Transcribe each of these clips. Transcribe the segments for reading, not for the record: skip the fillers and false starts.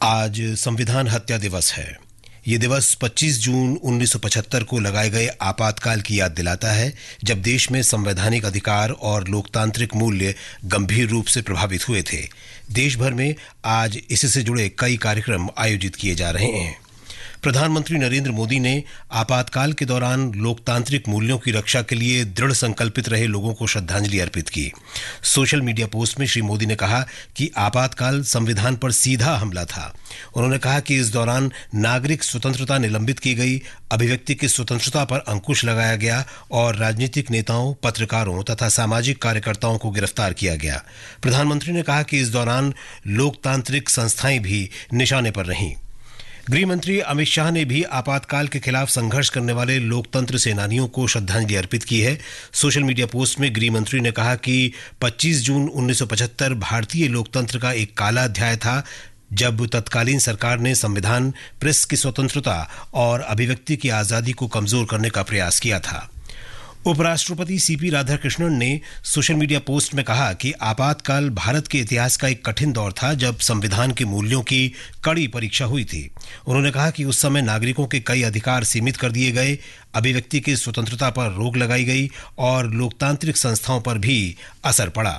आज संविधान हत्या दिवस है। ये दिवस 25 जून 1975 को लगाए गए आपातकाल की याद दिलाता है, जब देश में संवैधानिक अधिकार और लोकतांत्रिक मूल्य गंभीर रूप से प्रभावित हुए थे। देश भर में आज इससे जुड़े कई कार्यक्रम आयोजित किए जा रहे हैं। प्रधानमंत्री नरेंद्र मोदी ने आपातकाल के दौरान लोकतांत्रिक मूल्यों की रक्षा के लिए दृढ़ संकल्पित रहे लोगों को श्रद्धांजलि अर्पित की। सोशल मीडिया पोस्ट में श्री मोदी ने कहा कि आपातकाल संविधान पर सीधा हमला था। उन्होंने कहा कि इस दौरान नागरिक स्वतंत्रता निलंबित की गई, अभिव्यक्ति की स्वतंत्रता पर अंकुश लगाया गया और राजनीतिक नेताओं, पत्रकारों तथा सामाजिक कार्यकर्ताओं को गिरफ्तार किया गया। प्रधानमंत्री ने कहा कि इस दौरान लोकतांत्रिक संस्थाएं भी निशाने पर रहीं। गृह मंत्री अमित शाह ने भी आपातकाल के खिलाफ संघर्ष करने वाले लोकतंत्र सेनानियों को श्रद्धांजलि अर्पित की है। सोशल मीडिया पोस्ट में गृह मंत्री ने कहा कि 25 जून 1975 भारतीय लोकतंत्र का एक काला अध्याय था, जब तत्कालीन सरकार ने संविधान, प्रेस की स्वतंत्रता और अभिव्यक्ति की आजादी को कमजोर करने का प्रयास किया था। उपराष्ट्रपति सीपी राधाकृष्णन ने सोशल मीडिया पोस्ट में कहा कि आपातकाल भारत के इतिहास का एक कठिन दौर था, जब संविधान के मूल्यों की कड़ी परीक्षा हुई थी। उन्होंने कहा कि उस समय नागरिकों के कई अधिकार सीमित कर दिए गए, अभिव्यक्ति की स्वतंत्रता पर रोक लगाई गई और लोकतांत्रिक संस्थाओं पर भी असर पड़ा।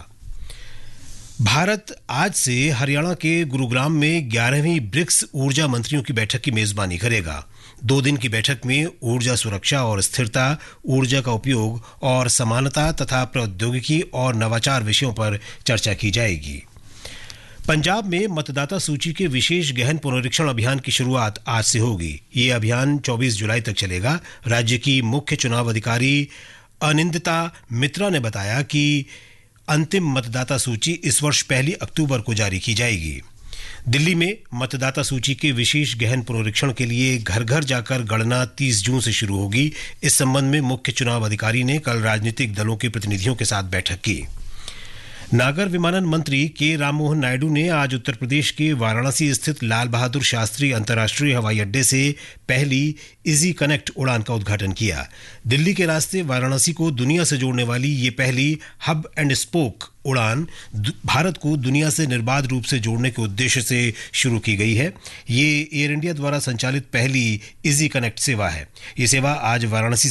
भारत आज से हरियाणा के गुरुग्राम में 11वीं ब्रिक्स ऊर्जा मंत्रियों की बैठक की मेजबानी करेगा। 2 दिन की बैठक में ऊर्जा सुरक्षा और स्थिरता, ऊर्जा का उपयोग और समानता तथा प्रौद्योगिकी और नवाचार विषयों पर चर्चा की जाएगी। पंजाब में मतदाता सूची के विशेष गहन पुनरीक्षण अभियान की शुरुआत आज से होगी। ये अभियान 24 जुलाई तक चलेगा। राज्य की मुख्य चुनाव अधिकारी अनिंदिता मित्रा ने बताया कि अंतिम मतदाता सूची इस वर्ष 1 अक्टूबर को जारी की जाएगी। दिल्ली में मतदाता सूची के विशेष गहन पुनरीक्षण के लिए घर घर जाकर गणना 30 जून से शुरू होगी। इस संबंध में मुख्य चुनाव अधिकारी ने कल राजनीतिक दलों के प्रतिनिधियों के साथ बैठक की। नागर विमानन मंत्री के राममोहन नायडू ने आज उत्तर प्रदेश के वाराणसी स्थित लाल बहादुर शास्त्री अंतर्राष्ट्रीय हवाई अड्डे से पहली इजी कनेक्ट उड़ान का उद्घाटन किया। दिल्ली के रास्ते वाराणसी को दुनिया से जोड़ने वाली ये पहली हब एंड स्पोक उड़ान भारत को दुनिया से निर्बाध रूप से जोड़ने के उद्देश्य से शुरू की गई है। ये एयर इंडिया द्वारा संचालित पहली इजी कनेक्ट सेवा है। ये सेवा आज वाराणसी